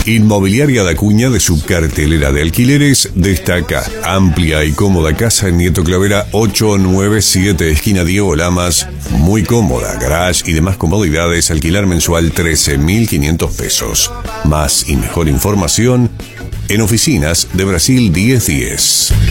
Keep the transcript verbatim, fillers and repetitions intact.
Inmobiliaria da Cuña, de su cartelera de alquileres, destaca amplia y cómoda casa en Nieto Clavera ocho nueve siete, esquina Diego Lamas. Muy cómoda, garage y demás comodidades, alquilar mensual trece mil quinientos pesos. Más y mejor información en Oficinas de Brasil diez diez.